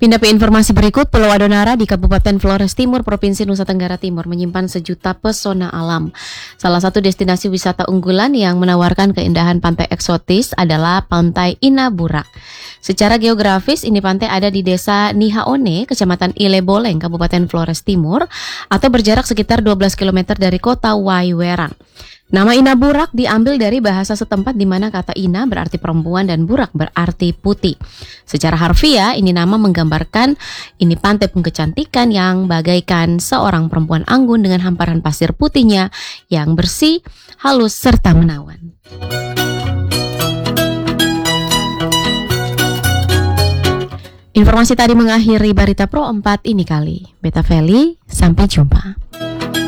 Pindah ke informasi berikut, Pulau Adonara di Kabupaten Flores Timur, Provinsi Nusa Tenggara Timur menyimpan sejuta pesona alam. Salah satu destinasi wisata unggulan yang menawarkan keindahan pantai eksotis adalah Pantai Inaburak. Secara geografis, ini pantai ada di Desa Nihaone, Kecamatan Ile Boleng, Kabupaten Flores Timur, atau berjarak sekitar 12 km dari kota Waiwerang. Nama Inaburak diambil dari bahasa setempat di mana kata Ina berarti perempuan dan Burak berarti putih. Secara harfiah, ini nama menggambarkan ini pantai kecantikan yang bagaikan seorang perempuan anggun dengan hamparan pasir putihnya yang bersih, halus, serta menawan. Informasi tadi mengakhiri Barita Pro 4 ini kali. Beta Feli, sampai jumpa.